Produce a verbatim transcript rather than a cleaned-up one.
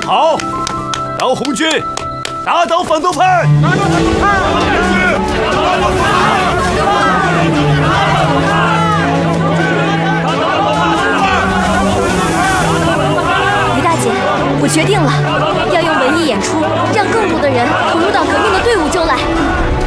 好，当红军，打倒反动派！打倒反动派！ 于大姐，我决定了，要用文艺演出，让更多的人投入到革命的队伍中来。